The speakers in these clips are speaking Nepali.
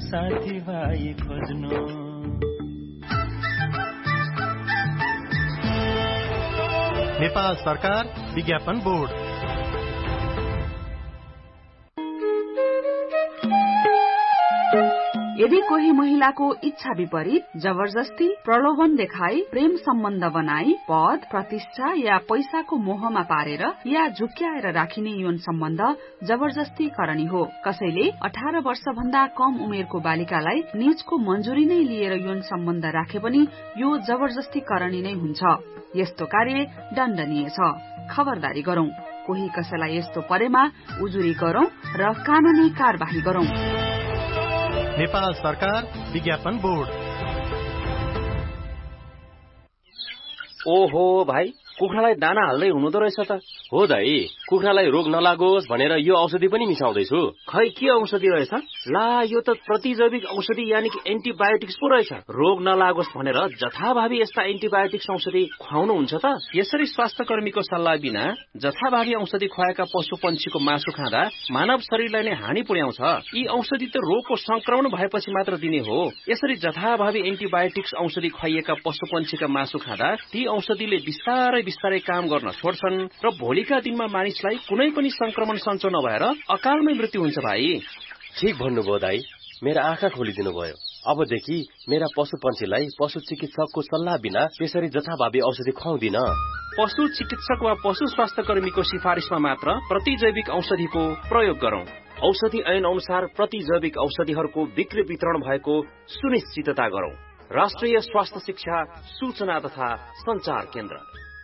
साथीभाइ खोज्नु। नेपाल सरकार विज्ञापन बोर्ड। यदि कोही महिलाको इच्छा विपरीत जबरजस्ती प्रलोभन देखाई प्रेम सम्बन्ध बनाई पद प्रतिष्ठा या पैसाको मोहमा पारेर या झुक्क्याएर राखिने यौन सम्बन्ध जबरजस्ती करणी हो। कसैले 18 वर्ष भन्दा कम उमेरको बालिकालाई निजको मन्जुरी नै लिएर यौन सम्बन्ध राखे पनि यो जबरजस्ती करणी नै हुन्छ। यस्तो कार्य दण्डनीय छ। खबरदारी गरौं। कोही कसैलाई यस्तो परेमा उजुरी गरौं र कानूनी कार्यवाही गरौं। नेपाल सरकार विज्ञापन बोर्ड। ओहो भाइ, कुखुरालाई दाना हाल्दै हुनुहुँदो रहेछ त। हो दाइ, कुखुरालाई रोग नलागोस् भनेर यो औषधि पनि मिसाउँदैछु। खै के औषधि रहेछ? ला, यो त प्रतिजैविक औषधि यानि कि एन्टिबायोटिक्स पो रहेछ। रोग नलागोस् भनेर जथाभावी यस्ता एन्टिबायोटिक्स औषधि खुवाउनु हुन्छ त? यसरी स्वास्थ्य कर्मीको सल्लाह बिना जथाभावी औषधि खुवाएका पशु पन्छीको मासु खाँदा मानव शरीरलाई नै हानि पुर्याउँछ। यी औषधि त रोगको संक्रमण भएपछि मात्र दिने हो। यसरी जथाभावी एन्टिबायोटिक्स औषधि खुवाइएका पशु पन्छीका मासु खाँदा ती औषधिले बिस्तारै बिस्तारै काम गर्न छोड्छन् र भोलिका दिनमा मानिसलाई कुनै पनि संक्रमण सञ्चो नभएर अकालमै मृत्यु हुन्छ भाइ। ठीक भन्नुभयो दाइ, मेरा आँखा खोलिदिनु भयो। अबदेखि मेरा पशु पन्छीलाई पशु चिकित्सकको सल्लाह बिना त्यसरी जथाभावी औषधि खुवाउँदिन। पशु चिकित्सक वा पशु स्वास्थ्य कर्मीको सिफारिसमा मात्र प्रतिजैविक औषधिको प्रयोग गरौं। औषधि ऐन अनुसार प्रतिजैविक औषधिहरूको बिक्री वितरण भएको सुनिश्चितता गरौं। राष्ट्रिय स्वास्थ्य शिक्षा सूचना तथा संचार केन्द्र।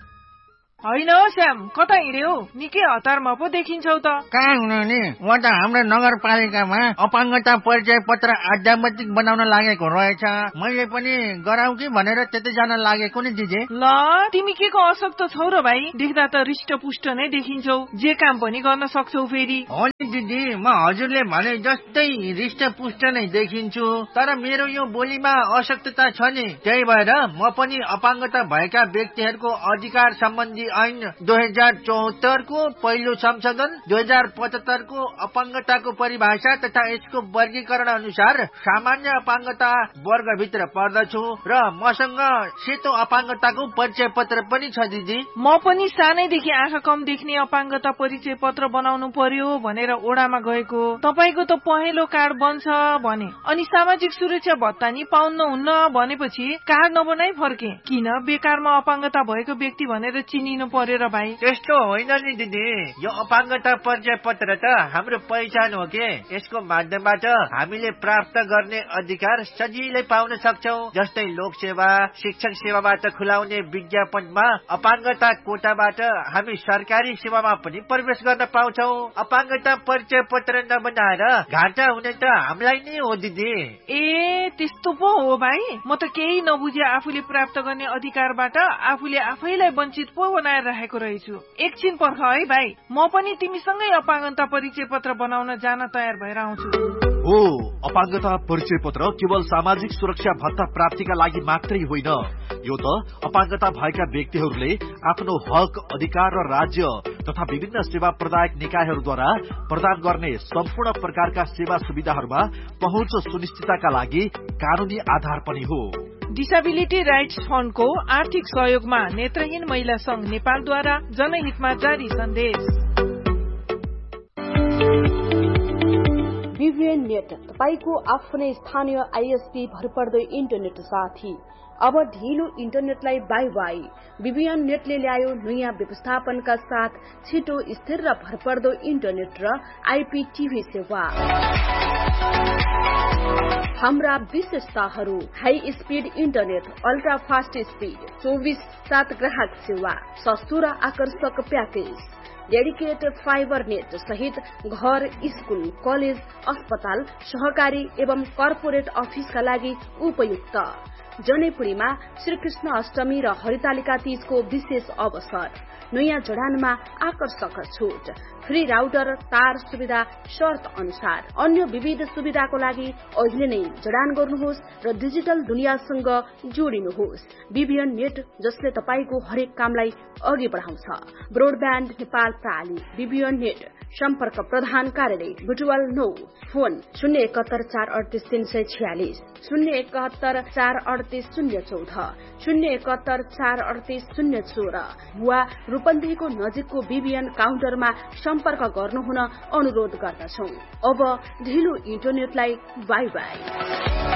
होइन हो श्याम, कता हिँड्यौ? निकै हतारमा पो देखिन्छौ त। कहाँ हुनु नि, म त हाम्रो नगरपालिकामा अपाङ्गता परिचय पत्र आध्यात्मिक बनाउन लागेको रहेछ। मैले पनि गराउ कि भनेर त्यतै जान लागेको नि दिदी। ल, तिमी के को अशक्त छौ र भाइ? देख्दा त हृष्टपुष्ट नै देखिन्छौ। जे काम पनि गर्न सक्छौ फेरि। हो नि दिदी, म हजुरले भने जस्तै हृष्टपुष्ट नै देखिन्छु, तर मेरो यो बोलीमा अशक्तता छ नि। त्यही भएर म पनि अपाङ्गता भएका व्यक्तिहरूको अधिकार सम्बन्धी ऐन 2074 को पहिलो संशोधन 2075 को अपाङ्गताको परिभाषा तथा यसको वर्गीकरण अनुसार सामान्य अपाङ्गता वर्गभित्र पर्दछु र मसँग सेतो अपाङ्गताको परिचय पत्र पनि छ दिदी। म पनि सानैदेखि आँखा कम देख्ने अपाङ्गता परिचय पत्र बनाउनु पर्यो भनेर ओडामा गएको। तपाईको त पहेँलो कार्ड बन्छ भने, अनि सामाजिक सुरक्षा भत्ता नि पाउनुहुन्न भनेपछि कार्ड नबनाई फर्के। किन बेकारमा अपाङ्गता भएको व्यक्ति भनेर चिनिनु पर्यो र भाइ? त्यस्तो होइन नि दिदी, यो अपाङ्गता परिचय पत्र त हाम्रो पहिचान हो के। यसको माध्यमबाट हामीले प्राप्त गर्ने अधिकार सजिलै पाउन सक्छौ। जस्तै लोकसेवा, शिक्षक सेवाबाट खुलाउने विज्ञापनमा अपाङ्गता कोटाबाट हामी सरकारी सेवामा पनि प्रवेश गर्न पाउँछौ। अपाङ्गता परिचय पत्र नबनाएर घाटा हुने त हामीलाई नै हो दिदी। ए, त्यस्तो पो हो भाइ? म त केही नबुझे आफूले प्राप्त गर्ने अधिकारबाट आफूले आफैलाई वञ्चित पो बनाएर राखेको रहेछु। एकछिन पर्ख है भाइ, म पनि तिमीसँगै अपाङ्गता परिचय पत्र बनाउन जान तयार भएर आउँछु। हो, अपाङ्गता परिचय पत्र केवल सामाजिक सुरक्षा भत्ता प्राप्तिका लागि मात्रै होइन, यो त अपाङ्गता भएका व्यक्तिहरूले आफ्नो हक, अधिकार र राज्य तथा विभिन्न सेवा प्रदायक निकायहरूद्वारा प्रदान गर्ने सम्पूर्ण प्रकारका सेवा सुविधाहरूमा पहुँच सुनिश्चितताका लागि कानूनी आधार पनि हो। डिसेबिलिटी राइट्स फन्डको आर्थिक सहयोगमा नेत्रहीन महिला संघ नेपालद्वारा जनहितमा जारी सन्देश। विभिएन नेट, तपाईको आफ्नै स्थानीय आईएसपी भरपर्दो इन्टरनेट साथी। अब ढिलो इन्टरनेटलाई बाई बाई। विभिएन नेटले ल्यायो नयाँ व्यवस्थापनका साथ छिटो, स्थिर र भरपर्दो इन्टरनेट र आईपीटीभी सेवा। हाम्रा विशेषताहरू: high speed internet, ultra fast speed, 24/7 ग्राहक सेवा, सस्तो र आकर्षक प्याकेज, डेडिकेटेड फाइबर नेट सहित घर, स्कूल, कलेज, अस्पताल, सहकारी एवं कर्पोरेट अफिसका लागि उपयुक्त। जनेपुरीमा श्रीकृष्ण अष्टमी र हरितालिका तीजको विशेष अवसर नयाँ जडानमा आकर्षक छूट फ्री राउटर तार सुविधा शर्त अनुसार अन्य विविध सुविधाको लागि अहिले नै जडान गर्नुहोस् र डिजिटल दुनियाँसँग जोडिनुहोस् बीबीएन नेट जसले तपाईको हरेक कामलाई अघि बढाउँछ ब्रोडब्यान्ड नेपाल प्राली बीबीएन नेट सम्पर्क प्रधान कार्यालय बुटवल 9 फोन 0714346 071438014 071438016 वा रूपन्देहीको नजिकको बीबीएन काउन्टरमा सम्पर्क गर्नुहुन अनुरोध गर्दछौं अब ढिलो इन्टरनेटलाई बाई बाई